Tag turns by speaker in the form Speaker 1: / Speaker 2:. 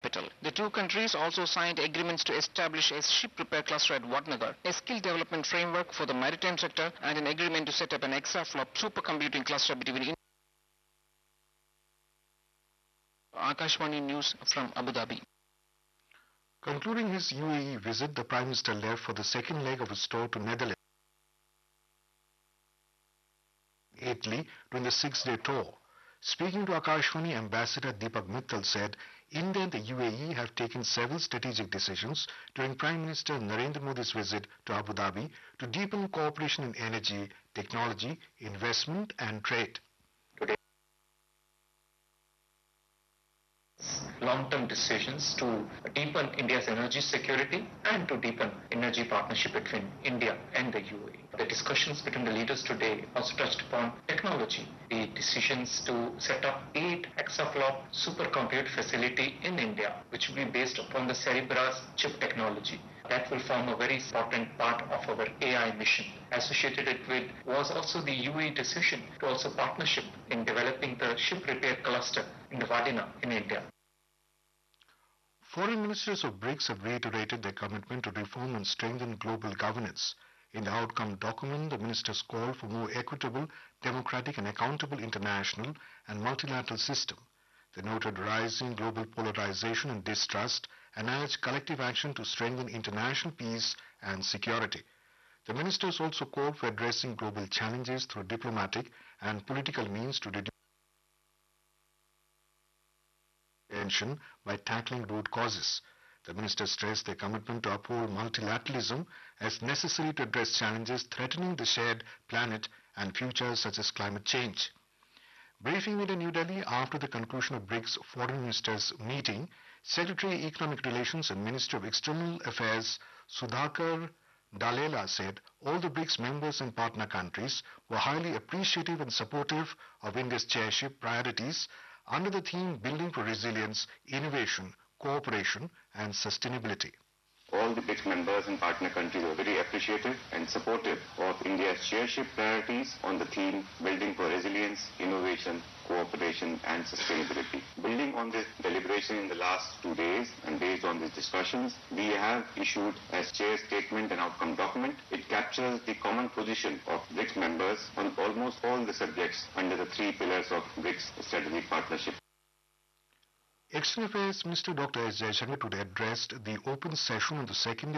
Speaker 1: capital. The two countries also signed agreements to establish a ship repair cluster at Vadnagar, a skill development framework for the maritime sector, and an agreement to set up an exaflop supercomputing cluster between India. Akashvani News from Abu Dhabi.
Speaker 2: Concluding his UAE visit, the Prime Minister left for the second leg of his tour to Netherlands, Italy, during the 6-day tour. Speaking to Akashvani, Ambassador Deepak Mittal said, India and the UAE have taken several strategic decisions during Prime Minister Narendra Modi's visit to Abu Dhabi to deepen cooperation in energy, technology, investment and trade.
Speaker 3: Long-term decisions to deepen India's energy security and to deepen energy partnership between India and the UAE. The discussions between the leaders today also touched upon technology. The decisions to set up 8 exaflop supercomputer facility in India, which will be based upon the Cerebras chip technology. That will form a very important part of our AI mission. Associated with was also the UAE decision to also partnership in developing the ship repair cluster in the Vadina in India.
Speaker 2: Foreign ministers of BRICS have reiterated their commitment to reform and strengthen global governance. In the outcome document, the ministers call for more equitable, democratic and accountable international and multilateral system. They noted rising global polarization and distrust and urged collective action to strengthen international peace and security. The ministers also called for addressing global challenges through diplomatic and political means to reduce tension by tackling root causes. The ministers stressed their commitment to uphold multilateralism as necessary to address challenges threatening the shared planet and futures such as climate change. Briefing in New Delhi after the conclusion of BRICS Foreign Ministers meeting, Secretary Economic Relations and Minister of External Affairs Sudhakar Dalela said all the BRICS members and partner countries were highly appreciative and supportive of India's chairship priorities under the theme Building for Resilience, Innovation, Cooperation and Sustainability.
Speaker 4: All the BRICS members and partner countries were very appreciative and supportive of India's chairship priorities on the theme Building for Resilience, Innovation, Cooperation and Sustainability. Building on this deliberation in the last 2 days and based on these discussions, we have issued as chair statement and outcome document. It captures the common position of BRICS members on almost all the subjects under the 3 pillars of BRICS strategic partnership.
Speaker 2: External Affairs Minister Dr. S. Jaishankar today addressed the open session on the second